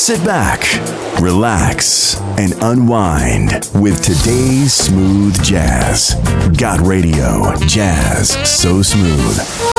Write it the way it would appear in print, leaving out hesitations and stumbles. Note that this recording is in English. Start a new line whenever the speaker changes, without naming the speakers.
Sit back, relax, and unwind with today's smooth jazz. Got Radio Jazz So Smooth.